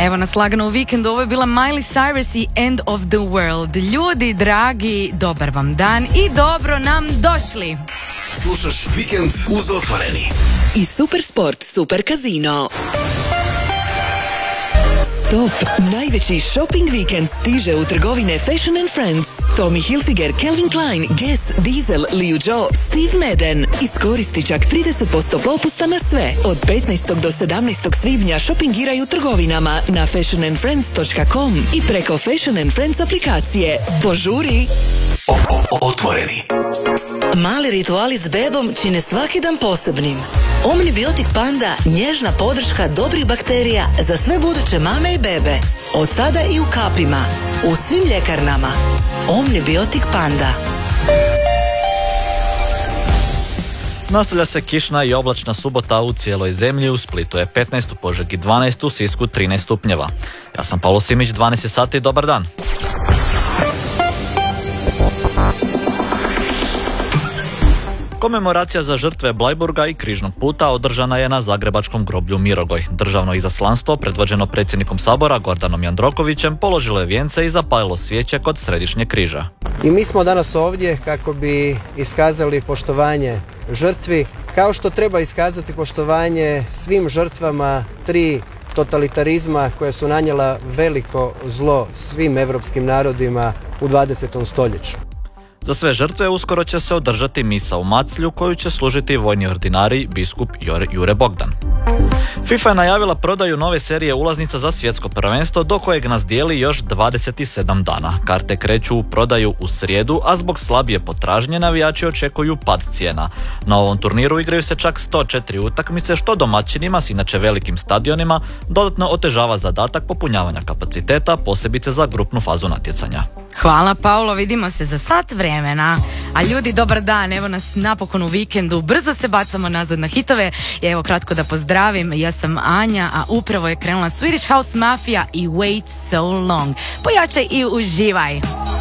Evo nas lagano u vikendu, ovo je bila Miley Cyrus i End of the World. Ljudi, dragi, dobar vam dan i dobro nam došli. Slušaš Vikend uz Otvoreni. I Supersport, Super Casino. Stop! Najveći shopping vikend stiže u trgovine Fashion and Friends. Tommy Hilfiger, Calvin Klein, Guess, Diesel, Liu Jao, Steve Madden. Iskoristi čak 30% popusta na sve. Od 15. do 17. svibnja shoppingiraj u trgovinama na fashionandfriends.com i preko Fashion and Friends aplikacije. Požuri! Otvoreni. Mali rituali s bebom čine svaki dan posebnim. Omnibiotik Panda, nježna podrška dobrih bakterija za sve buduće mame i bebe. Od sada i u kapima. U svim ljekarnama. Omnibiotik Panda. Nastavlja se kišna i oblačna subota u cijeloj zemlji. U Splitu je 15, u Požegi 12, u Sisku 13 stupnjeva. Ja sam Pavlo Simić, 12 sati, dobar dan. Komemoracija za žrtve Bleiburga i Križnog puta održana je na zagrebačkom groblju Mirogoj. Državno izaslanstvo, predvođeno predsjednikom Sabora Gordanom Jandrokovićem, položilo je vijence i zapalilo svijeće kod Središnjeg križa. I mi smo danas ovdje kako bi iskazali poštovanje žrtvi, kao što treba iskazati poštovanje svim žrtvama 3 totalitarizma koja su nanijela veliko zlo svim evropskim narodima u 20. stoljeću. Za sve žrtve uskoro će se održati misa u Maclju koju će služiti vojni ordinarij biskup Jure Bogdan. FIFA je najavila prodaju nove serije ulaznica za svjetsko prvenstvo do kojeg nas dijeli još 27 dana. Karte kreću u prodaju u srijedu, a zbog slabije potražnje navijači očekuju pad cijena. Na ovom turniru igraju se čak 104 utakmice što domaćinima s inače velikim stadionima dodatno otežava zadatak popunjavanja kapaciteta, posebice za grupnu fazu natjecanja. Hvala Paulo, vidimo se za sat vremena. A ljudi, dobar dan, evo nas napokon u vikendu, brzo se bacamo nazad na hitove. I evo kratko da pozdravim, ja sam Anja, a upravo je krenula Swedish House Mafia i Wait So Long. Pojačaj i uživaj.